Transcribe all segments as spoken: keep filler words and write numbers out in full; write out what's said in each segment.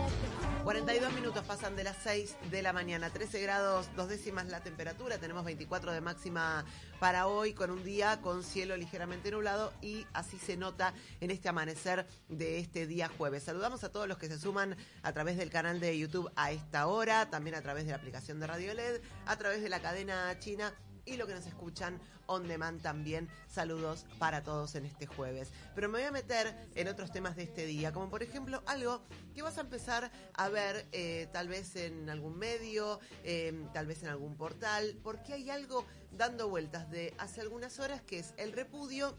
cuarenta y dos minutos pasan de las seis de la mañana, trece grados, dos décimas la temperatura, tenemos veinticuatro de máxima para hoy, con un día con cielo ligeramente nublado y así se nota en este amanecer de este día jueves. Saludamos a todos los que se suman a través del canal de YouTube a esta hora, también a través de la aplicación de Radio L E D, a través de la cadena china y lo que nos escuchan on demand también. Saludos para todos en este jueves. Pero me voy a meter en otros temas de este día, como por ejemplo algo que vas a empezar a ver eh, tal vez en algún medio, eh, tal vez en algún portal, porque hay algo dando vueltas de hace algunas horas que es el repudio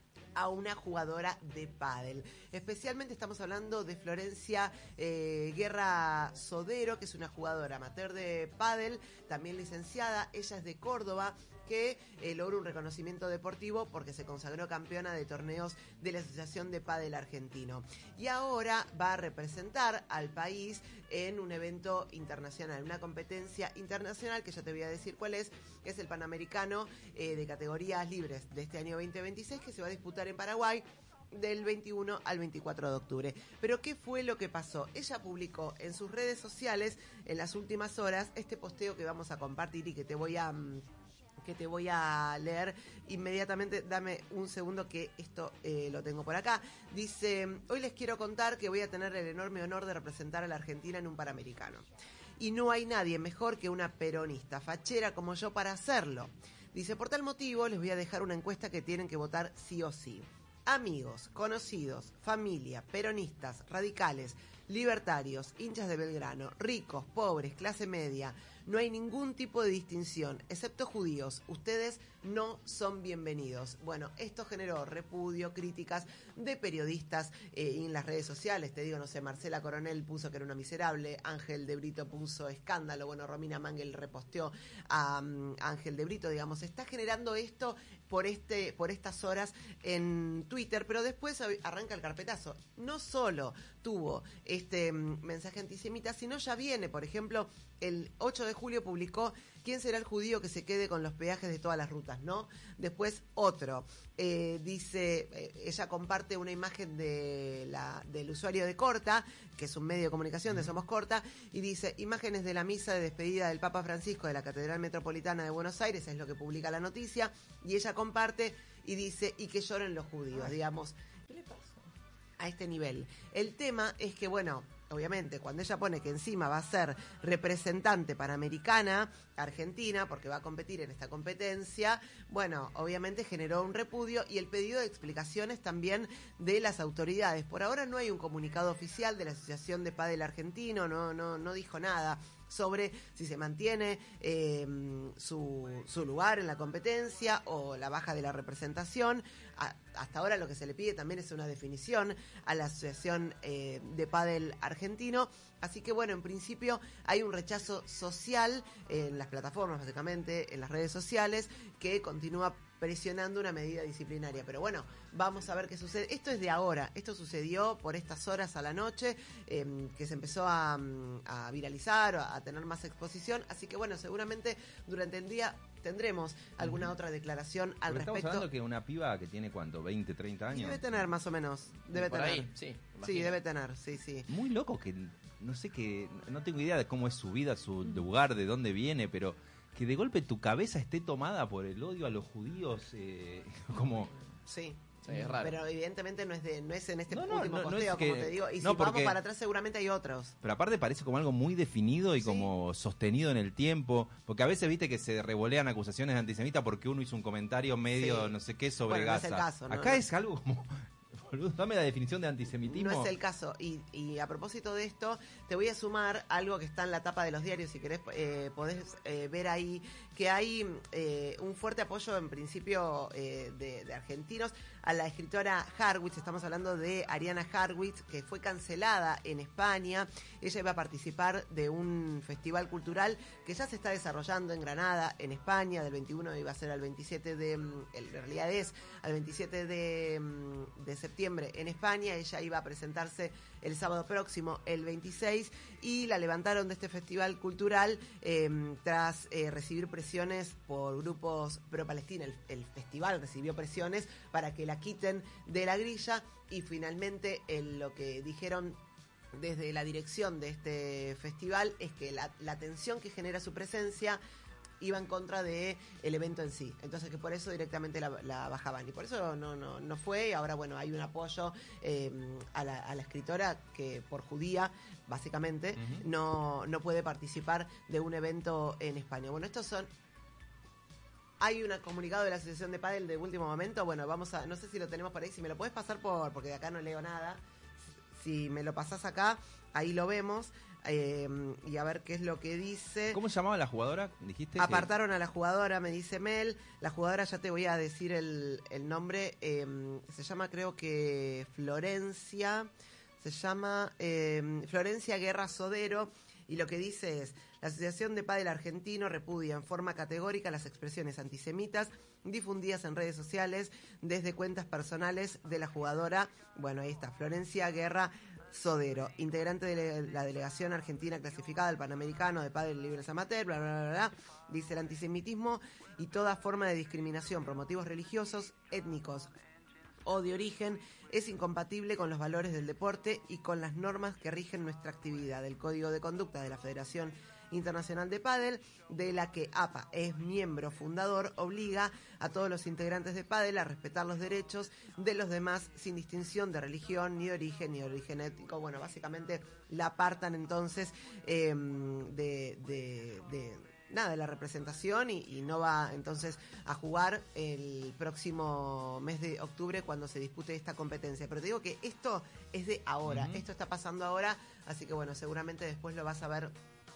a una jugadora de pádel. Especialmente estamos hablando de Florencia eh, Guerra Sodero, que es una jugadora amateur de pádel, también licenciada. Ella es de Córdoba, que eh, logró un reconocimiento deportivo porque se consagró campeona de torneos de la Asociación de Pádel Argentino. Y ahora va a representar al país en un evento internacional, una competencia internacional que ya te voy a decir cuál es, que es el Panamericano eh, de categorías libres de este año veinte veintiséis, que se va a disputar en Paraguay del veintiuno al veinticuatro de octubre. Pero ¿qué fue lo que pasó? Ella publicó en sus redes sociales en las últimas horas este posteo que vamos a compartir y que te voy a... que te voy a leer inmediatamente. Dame un segundo que esto eh, lo tengo por acá. Dice: hoy les quiero contar que voy a tener el enorme honor de representar a la Argentina en un Panamericano. Y no hay nadie mejor que una peronista fachera como yo para hacerlo. Dice: por tal motivo les voy a dejar una encuesta que tienen que votar sí o sí. Amigos, conocidos, familia, peronistas, radicales, libertarios, hinchas de Belgrano, ricos, pobres, clase media, no hay ningún tipo de distinción, excepto judíos. Ustedes no son bienvenidos. Bueno, esto generó repudio, críticas de periodistas eh, en las redes sociales. Te digo, no sé, Marcela Coronel puso que era una miserable, Ángel de Brito puso escándalo, bueno, Romina Mangel reposteó a um, Ángel de Brito, digamos. Está generando esto por este por estas horas en Twitter, pero después arranca el carpetazo. No solo tuvo este um, mensaje antisemita, sino ya viene, por ejemplo, el ocho de julio publicó: ¿quién será el judío que se quede con los peajes de todas las rutas? ¿No? Después otro, eh, dice, eh, ella comparte una imagen de la, del usuario de Corta, que es un medio de comunicación de Somos Corta, y dice: imágenes de la misa de despedida del Papa Francisco de la Catedral Metropolitana de Buenos Aires, es lo que publica la noticia, y ella comparte y dice: y que lloren los judíos, digamos. ¿Qué le pasa? A este nivel. El tema es que, bueno, obviamente, cuando ella pone que encima va a ser representante panamericana argentina, porque va a competir en esta competencia, bueno, obviamente generó un repudio y el pedido de explicaciones también de las autoridades. Por ahora no hay un comunicado oficial de la Asociación de Pádel Argentino, no, no, no dijo nada sobre si se mantiene eh, su, su lugar en la competencia o la baja de la representación. A, hasta ahora lo que se le pide también es una definición a la Asociación eh, de Pádel Argentino. Así que bueno, en principio hay un rechazo social en las plataformas, básicamente, en las redes sociales, que continúa presionando una medida disciplinaria. Pero bueno, vamos a ver qué sucede. Esto es de ahora, esto sucedió por estas horas a la noche, eh, que se empezó a, a viralizar, a, a tener más exposición. Así que bueno, seguramente durante el día tendremos alguna uh-huh. otra declaración al Pero respecto. Estamos hablando que una piba que tiene, ¿cuánto? ¿veinte, treinta años? Debe tener más o menos, debe por tener. Ahí, sí, sí, debe tener, sí, sí. Muy loco que, no sé, que no tengo idea de cómo es su vida, su lugar, de dónde viene, pero que de golpe tu cabeza esté tomada por el odio a los judíos, eh, como... Sí. Sí, es raro. Pero evidentemente no es de no es en este no, no, último no, posteo, no es que, como te digo. Y no, si porque, vamos para atrás seguramente hay otros. Pero aparte parece como algo muy definido y sí. como sostenido en el tiempo. Porque a veces viste que se revolean acusaciones de antisemita porque uno hizo un comentario medio sí. no sé qué sobre bueno, Gaza. No es el caso, ¿no? Acá no. es algo como... Dame la definición de antisemitismo. No es el caso. Y, y a propósito de esto, te voy a sumar algo que está en la tapa de los diarios, si querés, eh, podés eh, ver ahí, que hay eh, un fuerte apoyo, en principio, eh, de, de argentinos a la escritora Harwitz. Estamos hablando de Ariana Harwitz, que fue cancelada en España. Ella iba a participar de un festival cultural que ya se está desarrollando en Granada, en España, del veintiuno iba a ser al veintisiete de... En realidad es al veintisiete de, de septiembre en España. Ella iba a presentarse el sábado próximo, el veintiséis, y la levantaron de este festival cultural eh, tras eh, recibir presiones por grupos pro-Palestina. El, el festival recibió presiones para que la quiten de la grilla y finalmente el, lo que dijeron desde la dirección de este festival es que la, la tensión que genera su presencia iba en contra de el evento en sí, entonces que por eso directamente la, la bajaban y por eso no no no fue. Y ahora bueno, hay un apoyo eh, a, la, a la escritora que por judía básicamente uh-huh. no no puede participar de un evento en España. Bueno, estos son hay un comunicado de la Asociación de Pádel de último momento. Bueno, vamos a, no sé si lo tenemos por ahí, si me lo puedes pasar por, porque de acá no leo nada, si me lo pasás acá, ahí lo vemos. Eh, y a ver qué es lo que dice. ¿Cómo se llamaba la jugadora? Dijiste Apartaron que... a la jugadora, me dice Mel. La jugadora, ya te voy a decir el, el nombre. Eh, se llama, creo que Florencia. Se llama eh, Florencia Guerra Sodero. Y lo que dice es: la Asociación de Pádel Argentino repudia en forma categórica las expresiones antisemitas difundidas en redes sociales desde cuentas personales de la jugadora. Bueno, ahí está, Florencia Guerra Sodero, integrante de la delegación argentina clasificada al Panamericano de Pádel Libres Amateur, bla, bla, bla, bla. Dice: el antisemitismo y toda forma de discriminación por motivos religiosos, étnicos o de origen es incompatible con los valores del deporte y con las normas que rigen nuestra actividad. El Código de Conducta de la Federación Internacional de Pádel, de la que A P A es miembro fundador, obliga a todos los integrantes de Pádel a respetar los derechos de los demás sin distinción de religión, ni de origen, ni de origen étnico. Bueno, básicamente la apartan entonces eh, de, de, de nada, de la representación y, y no va entonces a jugar el próximo mes de octubre cuando se dispute esta competencia. Pero te digo que esto es de ahora, uh-huh. esto está pasando ahora, así que bueno, seguramente después lo vas a ver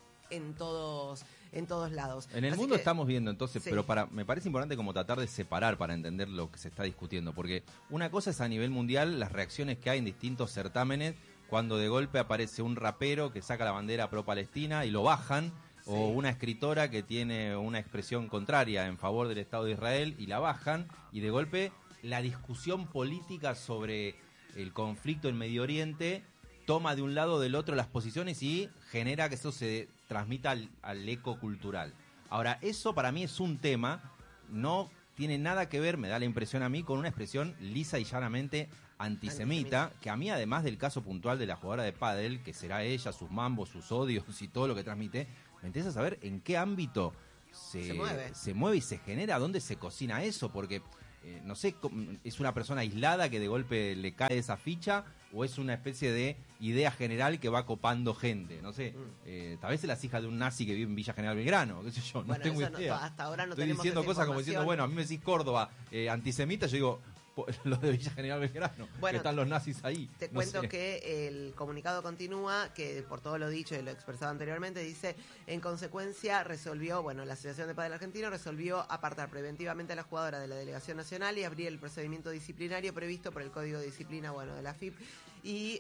en todos en todos lados. En el Así mundo que, estamos viendo entonces, sí. pero para me parece importante como tratar de separar para entender lo que se está discutiendo, porque una cosa es a nivel mundial las reacciones que hay en distintos certámenes cuando de golpe aparece un rapero que saca la bandera pro-Palestina y lo bajan, sí. o una escritora que tiene una expresión contraria en favor del Estado de Israel y la bajan, y de golpe la discusión política sobre el conflicto en Medio Oriente toma de un lado o del otro las posiciones y genera que eso se transmita al, al eco cultural. Ahora, eso para mí es un tema, no tiene nada que ver, me da la impresión a mí, con una expresión lisa y llanamente antisemita, antisemita, que a mí, además del caso puntual de la jugadora de pádel, que será ella, sus mambos, sus odios y todo lo que transmite, me interesa saber en qué ámbito se, se, mueve. se mueve y se genera, dónde se cocina eso, porque... Eh, no sé, ¿es una persona aislada que de golpe le cae esa ficha o es una especie de idea general que va copando gente? No sé, mm. eh, tal vez es la hija de un nazi que vive en Villa General Belgrano, qué sé yo, no bueno, tengo no, idea. hasta ahora no Estoy tenemos diciendo esa cosas como diciendo, bueno, a mí me decís Córdoba, eh, antisemita, yo digo... los de Villa General Belgrano, bueno, que están los nazis ahí. Te no cuento sé. que el comunicado continúa, que por todo lo dicho y lo expresado anteriormente, dice: en consecuencia resolvió, bueno, la Asociación de Pádel Argentino resolvió apartar preventivamente a la jugadora de la delegación nacional y abrir el procedimiento disciplinario previsto por el Código de Disciplina, bueno, de la F I P, y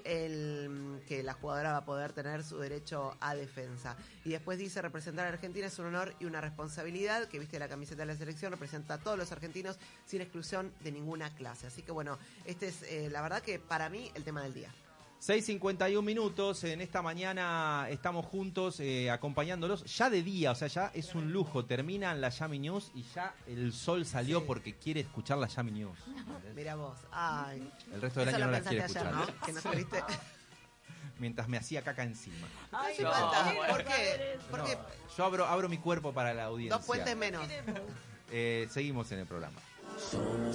el que la jugadora va a poder tener su derecho a defensa. Y después dice: representar a Argentina es un honor y una responsabilidad, que viste la camiseta de la selección, representa a todos los argentinos sin exclusión de ninguna clase. Así que bueno, este es eh, la verdad que para mí el tema del día. seis cincuenta y un minutos, en esta mañana estamos juntos eh, acompañándolos, ya de día, o sea, ya es un lujo, terminan la Yami News y ya el sol salió, sí. porque quiere escuchar la Yami News. Mira vos, ay. El resto del Eso año no la quiere ayer, escuchar. ¿no? Que no tuviste... Mientras me hacía caca encima. Ay, no, no, ¿por qué? ¿Por no, qué? yo abro, abro mi cuerpo para la audiencia. Dos puentes menos. Eh, seguimos en el programa. Somos